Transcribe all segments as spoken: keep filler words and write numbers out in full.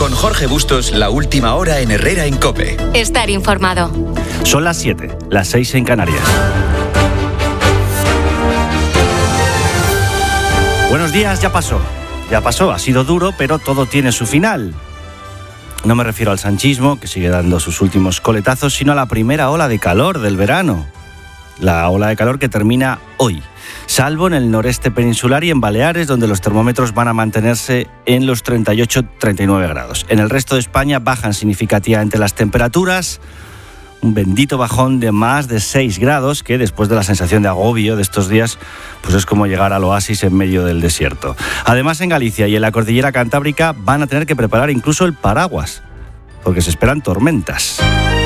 Con Jorge Bustos, la última hora en Herrera en COPE. Estar informado. Son las siete, las seis en Canarias. Buenos días, ya pasó. Ya pasó, ha sido duro, pero todo tiene su final. No me refiero al sanchismo, que sigue dando sus últimos coletazos, sino a la primera ola de calor del verano. La ola de calor que termina hoy, salvo en el noreste peninsular y en Baleares, donde los termómetros van a mantenerse en los treinta y ocho a treinta y nueve grados. En el resto de España bajan significativamente las temperaturas, un bendito bajón de más de seis grados, que después de la sensación de agobio de estos días, pues es como llegar al oasis en medio del desierto. Además, en Galicia y en la cordillera cantábrica van a tener que preparar incluso el paraguas, porque se esperan tormentas.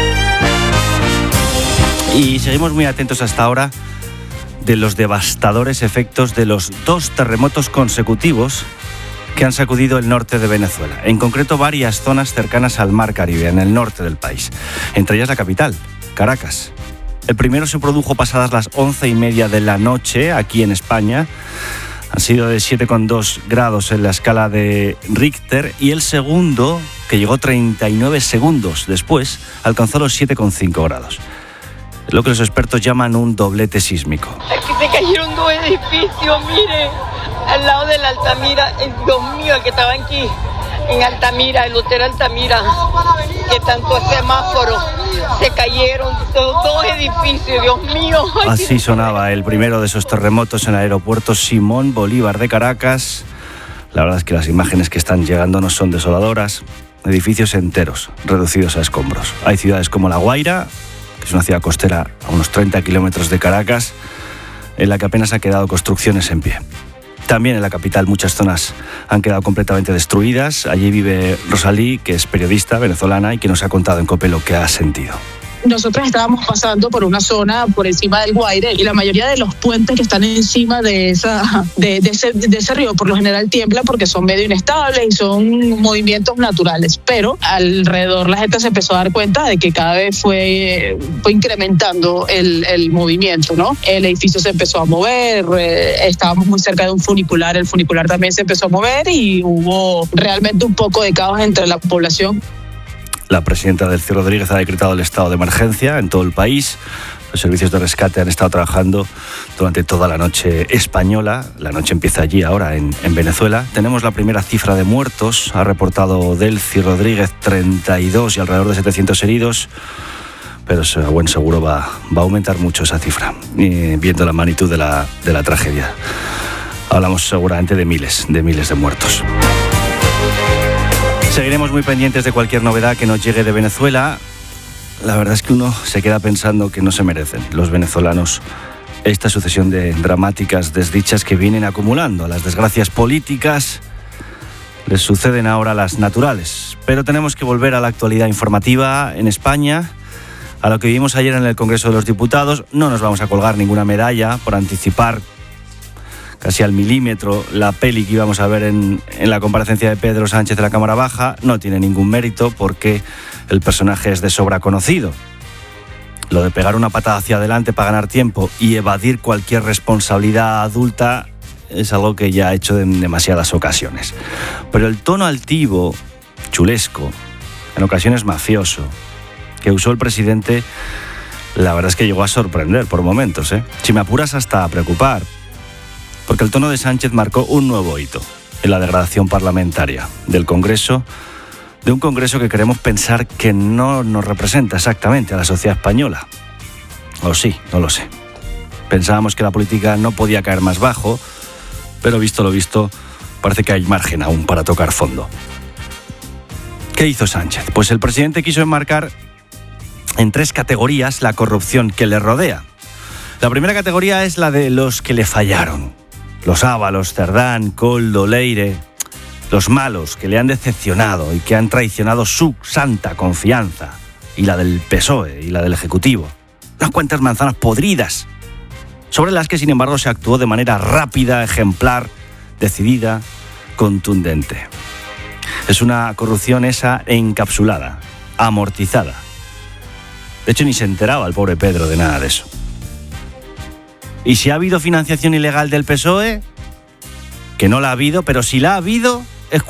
Y seguimos muy atentos hasta ahora de los devastadores efectos de los dos terremotos consecutivos que han sacudido el norte de Venezuela, en concreto varias zonas cercanas al mar Caribe, en el norte del país, entre ellas la capital, Caracas. El primero se produjo pasadas las once y media de la noche aquí en España, han sido de siete coma dos grados en la escala de Richter, y el segundo, que llegó treinta y nueve segundos después, alcanzó los siete coma cinco grados. Lo que los expertos llaman un doblete sísmico. Aquí se cayeron dos edificios, mire, al lado de la Altamira, el Dios mío, el que estaba aquí, en Altamira, el hotel Altamira, que tanto semáforo, se cayeron dos, dos edificios, Dios mío. Así sonaba el primero de esos terremotos en el aeropuerto Simón Bolívar de Caracas. La verdad es que las imágenes que están llegando nos son desoladoras. Edificios enteros, reducidos a escombros. Hay ciudades como La Guaira, que es una ciudad costera a unos treinta kilómetros de Caracas, en la que apenas han quedado construcciones en pie. También en la capital muchas zonas han quedado completamente destruidas. Allí vive Rosalí, que es periodista venezolana y que nos ha contado en COPE lo que ha sentido. Nosotros estábamos pasando por una zona por encima del Guaire y la mayoría de los puentes que están encima de esa de, de, ese, de ese río por lo general tiemblan porque son medio inestables y son movimientos naturales, pero alrededor la gente se empezó a dar cuenta de que cada vez fue, fue incrementando el, el movimiento, ¿no? El edificio se empezó a mover, eh, estábamos muy cerca de un funicular, el funicular también se empezó a mover y hubo realmente un poco de caos entre la población. La presidenta Delcy Rodríguez ha decretado el estado de emergencia en todo el país. Los servicios de rescate han estado trabajando durante toda la noche española. La noche empieza allí ahora, en, en Venezuela. Tenemos la primera cifra de muertos. Ha reportado Delcy Rodríguez treinta y dos y alrededor de setecientos heridos. Pero a buen seguro va, va a aumentar mucho esa cifra, eh, viendo la magnitud de la, de la tragedia. Hablamos seguramente de miles, de miles de muertos. Seguiremos muy pendientes de cualquier novedad que nos llegue de Venezuela. La verdad es que uno se queda pensando que no se merecen los venezolanos esta sucesión de dramáticas desdichas que vienen acumulando. Las desgracias políticas les suceden ahora a las naturales. Pero tenemos que volver a la actualidad informativa en España, a lo que vimos ayer en el Congreso de los Diputados. No nos vamos a colgar ninguna medalla por anticipar casi al milímetro la peli que íbamos a ver en, en la comparecencia de Pedro Sánchez de la Cámara Baja. No tiene ningún mérito porque el personaje es de sobra conocido. Lo de pegar una patada hacia adelante para ganar tiempo y evadir cualquier responsabilidad adulta es algo que ya ha hecho en demasiadas ocasiones. Pero el tono altivo, chulesco, en ocasiones mafioso, que usó el presidente, la verdad es que llegó a sorprender por momentos, ¿eh? Si me apuras, hasta a preocupar. Porque el tono de Sánchez marcó un nuevo hito en la degradación parlamentaria del Congreso, de un Congreso que queremos pensar que no nos representa exactamente a la sociedad española. O sí, no lo sé. Pensábamos que la política no podía caer más bajo, pero visto lo visto, parece que hay margen aún para tocar fondo. ¿Qué hizo Sánchez? Pues el presidente quiso enmarcar en tres categorías la corrupción que le rodea. La primera categoría es la de los que le fallaron. Los Ábalos, Cerdán, Koldo, Leire, los malos que le han decepcionado y que han traicionado su santa confianza, y la del P S O E y la del Ejecutivo. Unas cuantas manzanas podridas, sobre las que sin embargo se actuó de manera rápida, ejemplar, decidida, contundente. Es una corrupción esa encapsulada, amortizada. De hecho, ni se enteraba el pobre Pedro de nada de eso. ¿Y si ha habido financiación ilegal del P S O E? Que no la ha habido, pero si la ha habido,